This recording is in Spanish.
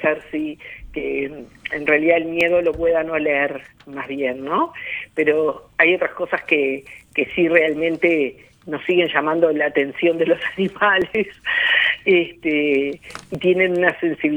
ser sí, que en realidad el miedo lo puedan oler más bien, ¿no? Pero hay otras cosas que sí realmente nos siguen llamando la atención de los animales, y tienen una sensibilidad